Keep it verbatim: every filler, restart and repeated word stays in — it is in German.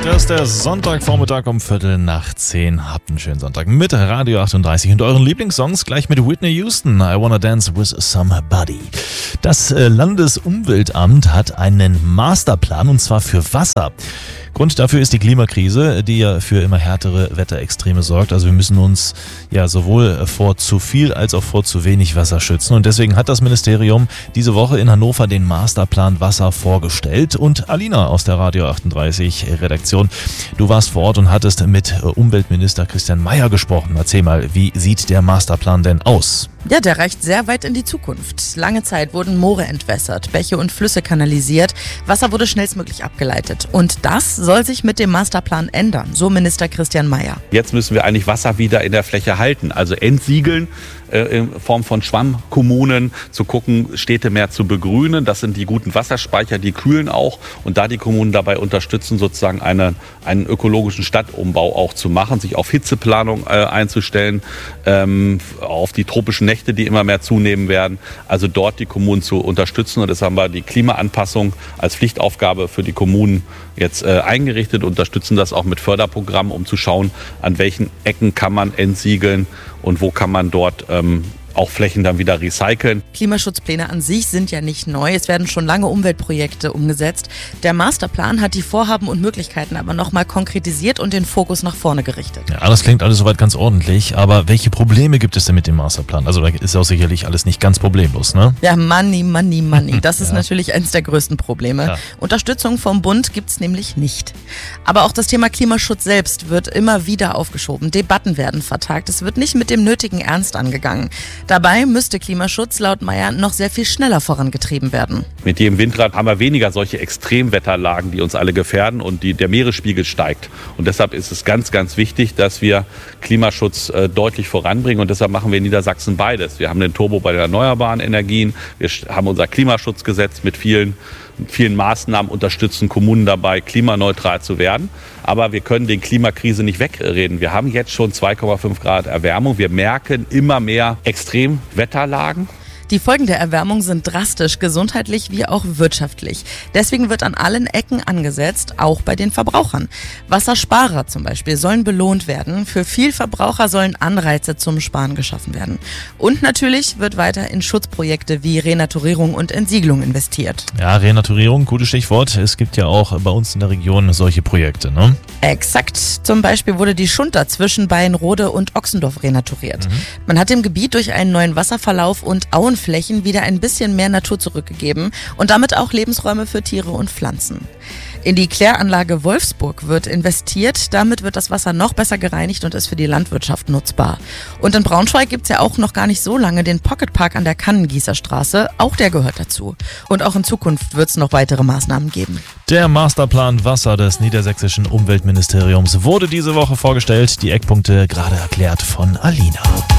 Das ist der Sonntagvormittag um Viertel nach zehn. Habt einen schönen Sonntag mit Radio achtunddreißig und euren Lieblingssongs gleich mit Whitney Houston. I Wanna Dance with Somebody. Das Landesumweltamt hat einen Masterplan und zwar für Wasser. Grund dafür ist die Klimakrise, die ja für immer härtere Wetterextreme sorgt. Also wir müssen uns ja sowohl vor zu viel als auch vor zu wenig Wasser schützen. Und deswegen hat das Ministerium diese Woche in Hannover den Masterplan Wasser vorgestellt. Und Alina aus der Radio achtunddreißig Redaktion, du warst vor Ort und hattest mit Umweltminister Christian Mayer gesprochen. Erzähl mal, wie sieht der Masterplan denn aus? Ja, der reicht sehr weit in die Zukunft. Lange Zeit wurden Moore entwässert, Bäche und Flüsse kanalisiert. Wasser wurde schnellstmöglich abgeleitet. Und das soll sich mit dem Masterplan ändern, so Minister Christian Mayer. Jetzt müssen wir eigentlich Wasser wieder in der Fläche halten, also entsiegeln äh, in Form von Schwammkommunen, zu gucken, Städte mehr zu begrünen. Das sind die guten Wasserspeicher, die kühlen auch. Und da die Kommunen dabei unterstützen, sozusagen eine, einen ökologischen Stadtumbau auch zu machen, sich auf Hitzeplanung äh, einzustellen, ähm, auf die tropischen Nächte, die immer mehr zunehmen werden. Also dort die Kommunen zu unterstützen. Und deshalb haben wir die Klimaanpassung als Pflichtaufgabe für die Kommunen jetzt äh, eingerichtet, unterstützen das auch mit Förderprogrammen, um zu schauen, an welchen Ecken kann man entsiegeln und wo kann man dort ähm, auch Flächen dann wieder recyceln. Klimaschutzpläne an sich sind ja nicht neu. Es werden schon lange Umweltprojekte umgesetzt. Der Masterplan hat die Vorhaben und Möglichkeiten aber nochmal konkretisiert und den Fokus nach vorne gerichtet. Ja, das klingt alles soweit ganz ordentlich. Aber welche Probleme gibt es denn mit dem Masterplan? Also da ist auch sicherlich alles nicht ganz problemlos, ne? Ja, Money, Money, Money. Das ist ja. natürlich eines der größten Probleme. Ja. Unterstützung vom Bund gibt es nämlich nicht. Aber auch das Thema Klimaschutz selbst wird immer wieder aufgeschoben. Debatten werden vertagt. Es wird nicht mit dem nötigen Ernst angegangen. Dabei müsste Klimaschutz laut Mayer noch sehr viel schneller vorangetrieben werden. Mit jedem Windrad haben wir weniger solche Extremwetterlagen, die uns alle gefährden und die, der Meeresspiegel steigt. Und deshalb ist es ganz, ganz wichtig, dass wir Klimaschutz äh, deutlich voranbringen. Und deshalb machen wir in Niedersachsen beides. Wir haben den Turbo bei den erneuerbaren Energien. Wir haben unser Klimaschutzgesetz mit vielen Mit vielen Maßnahmen, unterstützen Kommunen dabei, klimaneutral zu werden. Aber wir können den Klimakrise nicht wegreden. Wir haben jetzt schon zwei Komma fünf Grad Erwärmung. Wir merken immer mehr Extremwetterlagen. Die Folgen der Erwärmung sind drastisch, gesundheitlich wie auch wirtschaftlich. Deswegen wird an allen Ecken angesetzt, auch bei den Verbrauchern. Wassersparer zum Beispiel sollen belohnt werden. Für Vielverbraucher sollen Anreize zum Sparen geschaffen werden. Und natürlich wird weiter in Schutzprojekte wie Renaturierung und Entsiegelung investiert. Ja, Renaturierung, gutes Stichwort. Es gibt ja auch bei uns in der Region solche Projekte, ne? Exakt. Zum Beispiel wurde die Schunter zwischen Bayenrode und Ochsendorf renaturiert. Mhm. Man hat dem Gebiet durch einen neuen Wasserverlauf und Auen Flächen wieder ein bisschen mehr Natur zurückgegeben und damit auch Lebensräume für Tiere und Pflanzen. In die Kläranlage Wolfsburg wird investiert. Damit wird das Wasser noch besser gereinigt und ist für die Landwirtschaft nutzbar. Und in Braunschweig gibt es ja auch noch gar nicht so lange den Pocketpark an der Kannengießerstraße. Auch der gehört dazu. Und auch in Zukunft wird es noch weitere Maßnahmen geben. Der Masterplan Wasser des niedersächsischen Umweltministeriums wurde diese Woche vorgestellt. Die Eckpunkte gerade erklärt von Alina.